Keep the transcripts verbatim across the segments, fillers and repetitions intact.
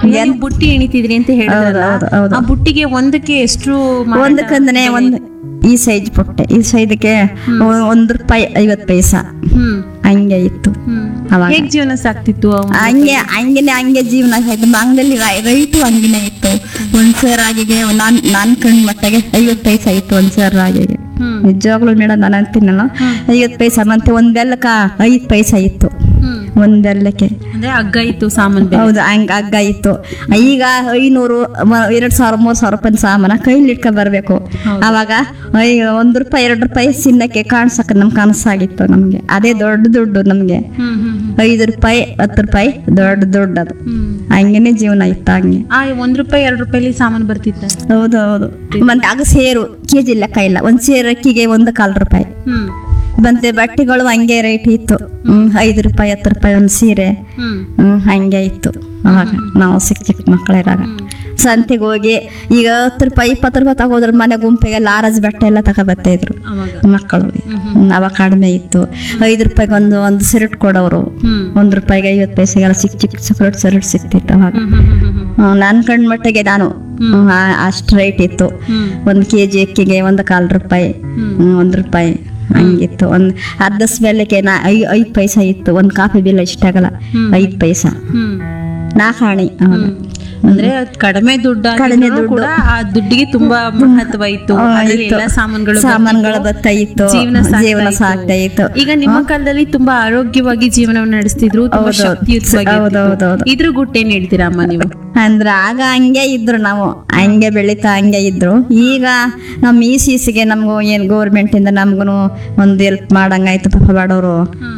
ನೀವು ಬುಟ್ಟಿ ಎಣಿತಿದ್ರಿ ಅಂತ ಹೇಳಿದ್ರಲ್ಲ, ಹೌದು, ಹೌದು. ಆ ಬುಟ್ಟಿಗೆ ಒಂದಕ್ಕೆ ಎಷ್ಟು ಮಾರಾಟ? ಒಂದಕ್ಕಂದ್ರೆ ಒಂದು ಈ ಸೈಜ್ ಪುಟ್ಟೆ, ಈ ಸೈಜ್ಗೆ ಒಂದ್ ರೂಪಾಯಿ ಐವತ್ ಪೈಸಾ ಹ್ಮ್ ಹಂಗೆ ಇತ್ತು ಹ್ಮ್ ಅವಾಗ. ಹೇಗ್ ಜೀವನ ಸಾಕ್ತಿತ್ತು ಅವ? ಹಂಗೆ ಹಂಗೆನೆ ಹಂಗೆ ಜೀವನ ಆಯ್ತು. ಮಂಗಲಲ್ಲಿ ರೈಟು ಹಂಗಿನೇ ಇತ್ತು. ಒಂದ್ ಸೇರ್ ರಾಗಿಗೆ ನಾನ್ ನಾನ್ ಕಂಡ್ ಮಟ್ಟಿಗೆ ಐವತ್ ಪೈಸಾ ಇತ್ತು ಒಂದ್ ಸೇರ್ ರಾಗಿಗೆ. ಹ್ಮ್ ನಿಜವಾಗ್ಲೂ ಮೇಡಮ್ ನಾನು ಅಂತೀನಲ್ಲ, ಐವತ್ ಪೈಸಾ. ಮತ್ತೆ ಒಂದ್ ಬೆಲ್ಲಕ್ಕ ಐದ್ ಪೈಸಾ ಇತ್ತು ಹ್ಮ್ ಒಂದ್ ಬೆಲ್ಲಕ್ಕೆ. ಅಂದ್ರೆ ಹಗ್ಗ ಇತ್ತು, ಸಾಮಾನ್ ಬೇರೆ. ಹೌದು, ಹಂಗ ಹಗ್ಗ ಇತ್ತು. ಈಗ ಐನೂರು ಮ- ಎರಡ್ ಸಾವಿರ ಮೂರ್ ಸಾವಿರ ರೂಪಾಯಿ ಸಾಮಾನ ಕೈಲಿ ಇಟ್ಕೊಂಡ್ ಬರ್ಬೇಕು. ಅವಾಗ ಐ ಒಂದ್ ರೂಪಾಯಿ ಎರಡ್ ರೂಪಾಯಿ ಸಿನ್ನಕ್ಕೆ ಕಾಣ್ಸಕ್ ನಮ್ ಕನಸಾಗಿತ್ತು ನಮ್ಗೆ. ಅದೇ ದೊಡ್ಡ ದುಡ್ಡು ನಮ್ಗೆ. ಹ್ಮ್ ಹ್ಮ್ ಹ್ಮ್ ಐದು ರೂಪಾಯಿ ಹತ್ತು ರೂಪಾಯಿ ದೊಡ್ಡ ದುಡ್ಡು ಅದು. ಹ್ಮ್ ಹಂಗೇನೆ ಜೀವನ ಇತ್ತು ಹಂಗೆ. ಆ ಒಂದ್ ರೂಪಾಯಿ ಎರಡ್ ರೂಪಾಯಿಲಿ ಸಾಮಾನ್ ಬರ್ತಿತ್ತ. ಹೌದು ಹೌದು. ಮತ್ತೆ ಆಗ ಸೇರು ಕೆಜಿ ಲೆಕ್ಕ ಇಲ್ಲ. ಒಂದ್ ಸೇರು ಅಕ್ಕಿಗೆ ಒಂದು ಕಾಲ್ ರೂಪಾಯಿ. ಹ್ಮ್ ಮತ್ತೆ ಬಟ್ಟೆಗಳು ಹಂಗೆ ರೇಟ್ ಇತ್ತು. ಹ್ಮ್ ಐದು ರೂಪಾಯಿ ಹತ್ತು ರೂಪಾಯಿ ಒಂದ್ ಸೀರೆ. ಹ್ಮ್ ಹ್ಮ್ ಹಂಗೆ ಇತ್ತು ಅವಾಗ ನಾವು ಚಿಕ್ಕ ಚಿಕ್ಕ ಮಕ್ಕಳಿರಾಗ. ಸಂತೆಗೆ ಹೋಗಿ ಈಗ ಹತ್ತು ರೂಪಾಯಿ ಇಪ್ಪತ್ತು ರೂಪಾಯಿ ತಗೋದ್ರ ಮನೆ ಗುಂಪಿಗೆ ಲಾರಜ್ ಬಟ್ಟೆ ಎಲ್ಲ ತಗೋ ಬರ್ತಾ ಇದ್ರು ಅವಾಗ ಮಕ್ಕಳು. ಅವಾಗ ಕಡಿಮೆ ಇತ್ತು. ಐದು ರೂಪಾಯಿಗೆ ಒಂದು ಒಂದು ಸಿರಟ್ ಕೊಡೋರು. ಹ್ಮ್ ಒಂದ್ ರೂಪಾಯಿಗೆ ಐವತ್ತು ಪೈಸೆಗೆಲ್ಲ ಚಿಕ್ಕ ಚಿಕ್ಕ ಚಾಕ್ಲೇಟ್ ಸಿರಟ್ ಸಿಕ್ತಿತ್ತು ಅವಾಗ. ಹ್ಮ್ ಹ್ಮ್ ಹ್ಮ್ ಹ್ಮ್ ಹ್ಮ್, ನನ್ ಕಣ್ ಮಟ್ಟಿಗೆ ನಾನು ಅಷ್ಟು ರೇಟ್ ಇತ್ತು. ಹ್ಮ್ ಒಂದ್ ಕೆಜಿ ಅಕ್ಕಿಗೆ ಒಂದು ಕಾಲ್ ರೂಪಾಯಿ, ಹ್ಮ್ ಹ್ಮ್, ಒಂದ್ ರೂಪಾಯಿ ಹಂಗಿತ್ತು. ಒಂದ್ ಅರ್ಧ ಬೆಲ್ಲಕ್ಕೆ ನಾ ಐ ಐದ್ ಪೈಸಾ ಇತ್ತು. ಒಂದ್ ಕಾಫಿ ಬಿಲ್ ಇಷ್ಟ ಆಗಲ್ಲ, ಹ್ಮ್. ಐದ್ ಪೈಸಾ ಹ್ಮ್ ನಾಕಾಣಿ. ಅವಾಗ ಅಂದ್ರೆ ಅದ್ ಕಡಿಮೆ ದುಡ್ಡು ಕಡಿಮೆ ಆಗಿದ್ರೂ ದುಡ್ಡು. ಕೂಡ ಆ ದುಡ್ಡಿಗೆ ತುಂಬಾ ಮಹತ್ವ ಇತ್ತು. ಆ, ಅದ್ರಲ್ಲಿ ಇತ್ತು. ಎಲ್ಲ ಸಾಮಾನುಗಳು ಸಾಮಾನುಗಳು ಬರ್ತಿತ್ತು. ಬರ್ತಾ ಇತ್ತು. ಜೀವನ ಸಾಗ್ತಾ ಜೀವನ ಇತ್ತು. ಸಾಗ್ತಾ ಇತ್ತು. ಈಗ ನಿಮ್ಮ ಕಾಲದಲ್ಲಿ ತುಂಬಾ ಆರೋಗ್ಯವಾಗಿ ಜೀವನವನ್ನು ನಡೆಸ್ತಿದ್ರು, ತುಂಬಾ ಹೌದು, ಶಕ್ತಿಯುತವಾಗಿ ಹೌದು, ಹೌದು, ಇರ್ತಿದ್ರು. ಹೌದು. ಇದ್ರ ಗುಟ್ಟೇನ್ ಹೇಳ್ತೀರಾ ಅಮ್ಮ ನೀವು? ಅಂದ್ರೆ ಆಗ ಹಂಗೆ ಇದ್ರು ನಾವು, ಹಂಗೆ ಬೆಳೀತಾ ಹಂಗೆ ಇದ್ರು. ಈಗ ನಮ್ ಈ ಸೀಸಿಗೆ ನಮ್ಗೂ ಏನ್ ಗೌರ್ಮೆಂಟ್ ಇಂದ ನಮ್ಗೂ ಒಂದ್ ಹೆಲ್ಪ್ ಮಾಡಂಗಾಯ್ತು. ಪಾಪ ಬಡವರು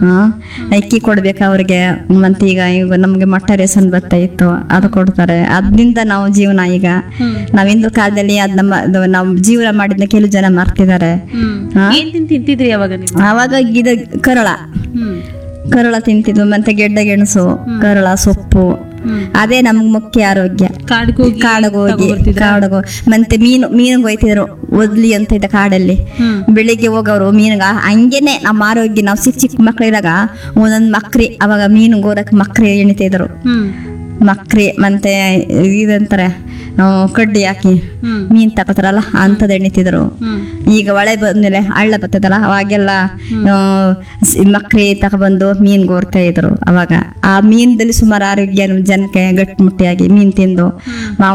ಅಕ್ಕಿ ಕೊಡ್ಬೇಕು ಅವ್ರಿಗೆ. ಮತ್ತೆ ಈಗ ಈಗ ನಮ್ಗೆ ಮೊಟ್ಟೆ ರೇಷನ್ ಬರ್ತಾ ಇತ್ತು, ಅದು ಕೊಡ್ತಾರೆ. ಅದ್ರಿಂದ ನಾವು ಜೀವನ ಈಗ ನಾವ್ ಹಿಂದಿನ ಕಾಲದಲ್ಲಿ ಅದ್ ನಮ್ಮ ಅದು ನಾವು ಜೀವನ ಮಾಡಿದ್ನ ಕೆಲವು ಜನ ಮರ್ತಿದ್ದಾರೆ. ಹ್ಮ್ ಹಾ? ಏನ್ ತಿಂತ ತಿಂತಿದ್ರಿ ಅವಾಗ ನೀವು? ಆವಾಗ ಗಿಡ ಕರಳ ಹ್ಮ್ ಕರಳ ತಿಂತಿದ್ವು. ಮತ್ತೆ ಗೆಡ್ಡೆ ಗೆಣಸು, ಕರಳ ಸೊಪ್ಪು, ಹ್ಮ್ ಅದೇ ನಮ್ಗ್ ಮುಖ್ಯ ಆರೋಗ್ಯ. ಕಾಡ್ಗೋಗಿ ಕಾಡಗೋಗಿ ತಗೊಂಡ್ಬರ್ತಿದ್ರಾ? ಕಾಡಗೋ ಮತ್ತೆ ಮೀನು ಮೀನಿಗೆ ಹೋಯ್ತಿದ್ರು. ಒದ್ಲಿ ಅಂತ ಇದ್ದ ಕಾಡಲ್ಲಿ ಹ್ಮ್ ಬೆಳಿಗ್ಗೆ ಹೋಗೋರು ಮೀನುಗ. ಹಂಗೇನೆ ನಮ್ಮ ಆರೋಗ್ಯ. ನಾವು ಚಿಕ್ಕ ಚಿಕ್ಕ ಮಕ್ಳಿದಾಗ ಒಂದೊಂದ್ ಮಕ್ರಿ ಅವಾಗ ಮೀನು ಗೋರಕ್ ಮಕ್ರಿ ಎಣಿತಿದ್ರು. ಹ್ಮ್ ಮಕ್ರಿ ಮತ್ತೆ ಇದಂತಾರೆ ಆ, ಕಡ್ಡಿ ಹಾಕಿ ಹ್ಮ್ ಮೀನ್ ತಗೋತಾರಲ್ಲ ಅಂತದ್ ಎಣಿತಿದ್ರು. ಹ್ಮ್ ಈಗ ಹೊಳೆ ಬಂದ್ಮೇಲೆ ಹಳ್ಳ ಬರ್ತದಲ್ಲ, ಅವಾಗೆಲ್ಲ ಆ, ಸ್- ಮಕ್ರಿ ತಗೊಬಂದು ಮೀನ್ ಗೋರ್ತಾ ಇದ್ರು ಅವಾಗ. ಆ ಮೀನ್ದಲ್ಲಿ ಸುಮಾರು ಆರೋಗ್ಯ ಜನಕ್ಕೆ ಗಟ್ಟಿಮುಟ್ಟಿಯಾಗಿ ಮೀನ್ ತಿಂದು